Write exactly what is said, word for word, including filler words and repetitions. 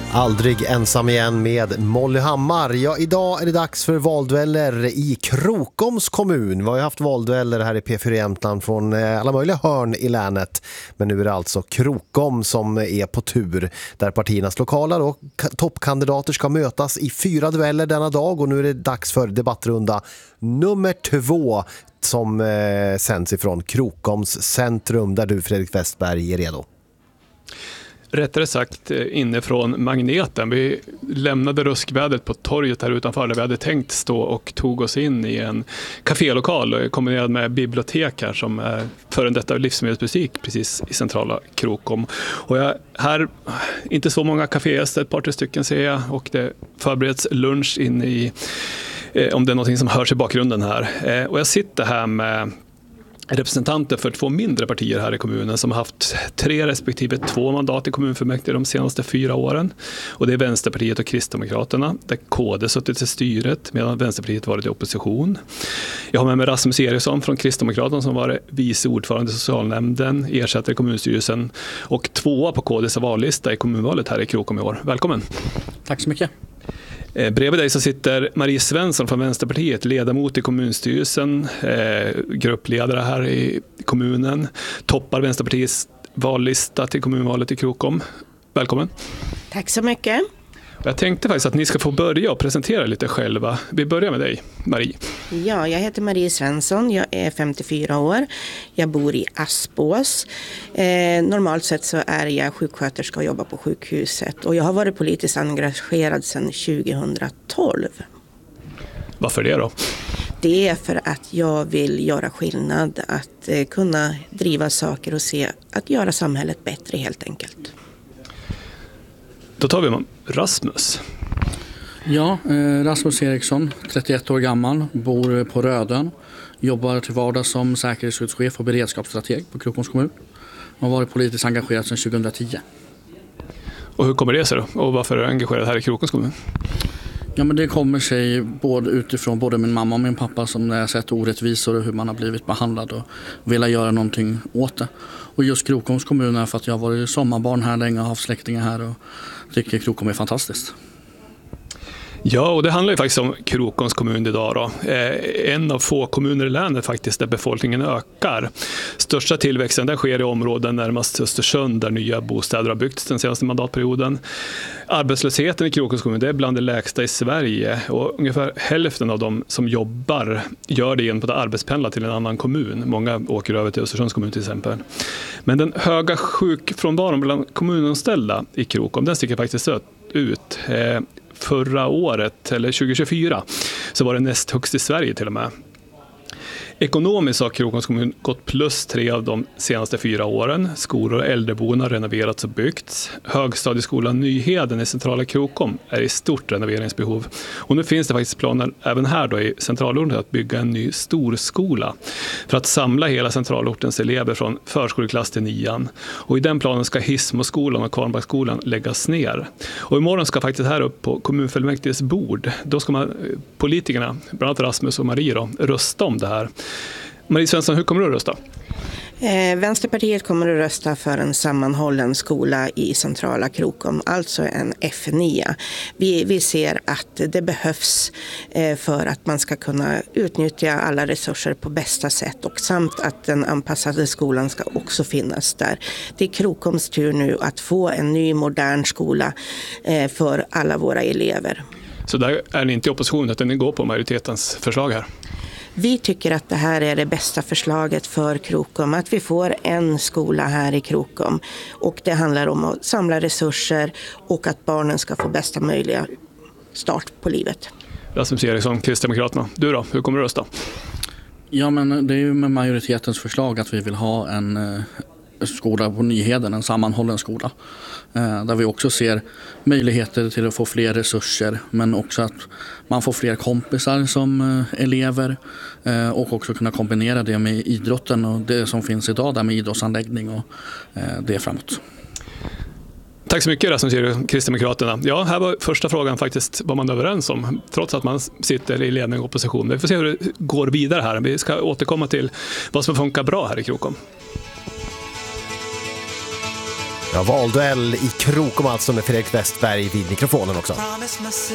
Aldrig ensam igen med Molly Hammar. Ja, idag är det dags för valdueller i Krokoms kommun. Vi har ju haft valdueller här i P fyra Jämtland från alla möjliga hörn i länet. Men nu är det alltså Krokom som är på tur, där partiernas lokala då, toppkandidater ska mötas i fyra dueller denna dag. Och nu är det dags för debattrunda nummer två som eh, sänds ifrån Krokoms centrum, där du, Fredrik Westberg, är redo. Rättare sagt inifrån Magneten. Vi lämnade ruskvädret på torget här utanför där vi hade tänkt stå och tog oss in i en kafélokal kombinerad med bibliotek här som är före detta livsmedelsbutik precis i centrala Krokom. Och jag, här, inte så många kafégäster, ett par tre stycken ser jag, och det förbereds lunch inne i, eh, om det är något som hörs i bakgrunden här. Eh, och jag sitter här med representanter för två mindre partier här i kommunen som har haft tre respektive två mandat i kommunfullmäktige de senaste fyra åren. Och det är Vänsterpartiet och Kristdemokraterna, där K D suttit i styret medan Vänsterpartiet varit i opposition. Jag har med mig Rasmus Eriksson från Kristdemokraterna som var vice ordförande i socialnämnden, ersättare i kommunstyrelsen och tvåa på K D:s vallista i kommunvalet här i Krokom i år. Välkommen! Tack så mycket! Bredvid dig så sitter Marie Svensson från Vänsterpartiet, ledamot i kommunstyrelsen, eh, gruppledare här i kommunen, toppar Vänsterpartiets vallista till kommunvalet i Krokom. Välkommen. Tack så mycket. Jag tänkte faktiskt att ni ska få börja och presentera lite själva. Vi börjar med dig, Marie. Ja, jag heter Marie Svensson, jag är femtiofyra år, jag bor i Aspås. Eh, normalt sett så är jag sjuksköterska och jobbar på sjukhuset och jag har varit politiskt engagerad sedan tjugohundratolv. Varför det då? Det är för att jag vill göra skillnad, att eh, kunna driva saker och se att göra samhället bättre helt enkelt. Då tar vi Rasmus. Ja, eh, Rasmus Eriksson, trettioett år gammal, bor på Rödön. Jobbar till vardags som säkerhetsskyddschef och beredskapsstrateg på Krokoms kommun. Och har varit politiskt engagerad sedan tjugohundratio. Och hur kommer det sig då? Och varför är du engagerad här i Krokoms kommun? Ja, men det kommer sig både utifrån både min mamma och min pappa som när jag sett orättvisor och hur man har blivit behandlad och velat göra någonting åt det. Och just Krokoms kommun är för att jag har varit sommarbarn här länge och haft släktingar här och tycker Krokom är fantastiskt. Ja, och det handlar ju faktiskt om Krokoms kommun idag då. Eh, en av få kommuner i länet faktiskt där befolkningen ökar. Största tillväxten där sker i områden närmast Östersund där nya bostäder har byggts den senaste mandatperioden. Arbetslösheten i Krokoms kommun det är bland det lägsta i Sverige och ungefär hälften av dem som jobbar gör det genom att arbetspendla till en annan kommun. Många åker över till Östersunds kommun till exempel. Men den höga sjukfrånvaron bland kommunanställda i Krokom den sticker faktiskt ut. Eh, Förra året, eller tjugo tjugofyra, så var det näst högst i Sverige till och med. Ekonomiskt har Krokoms kommun gått plus tre av de senaste fyra åren. Skolor och äldreboenden har renoverats och byggts. Högstadieskolan Nyheden i centrala Krokom är i stort renoveringsbehov. Och nu finns det faktiskt planer även här då i centralorten att bygga en ny storskola för att samla hela centralortens elever från förskoleklass till nian. Och i den planen ska Hismoskolan och Kvarnbackskolan läggas ner. Och imorgon ska faktiskt här upp på kommunfullmäktiges bord, då ska man, politikerna, bland annat Rasmus och Marie då, rösta om det här. Marie Svensson, hur kommer du att rösta? Eh, Vänsterpartiet kommer att rösta för en sammanhållen skola i centrala Krokom, alltså en F nio. Vi, vi ser att det behövs eh, för att man ska kunna utnyttja alla resurser på bästa sätt och samt att den anpassade skolan ska också finnas där. Det är Krokoms tur nu att få en ny modern skola eh, för alla våra elever. Så där är ni inte i opposition utan ni går på majoritetens förslag här? Vi tycker att det här är det bästa förslaget för Krokom, att vi får en skola här i Krokom. Och det handlar om att samla resurser och att barnen ska få bästa möjliga start på livet. Rasmus Eriksson, Kristdemokraterna. Du då, hur kommer du rösta? Ja, men det är ju med majoritetens förslag att vi vill ha en eh, skola på Nyheden, en sammanhållen skola. Eh, där vi också ser möjligheter till att få fler resurser men också att man får fler kompisar som eh, elever eh, och också kunna kombinera det med idrotten och det som finns idag där med idrottsanläggning och eh, det framåt. Tack så mycket Rasmus Eriksson, Kristdemokraterna. Ja, här var första frågan faktiskt vad man är överens om, trots att man sitter i ledning och opposition. Vi får se hur det går vidare här. Vi ska återkomma till vad som funkar bra här i Krokom. Ja, valduell i Krokom alltså med Fredrik Westberg vid mikrofonen också.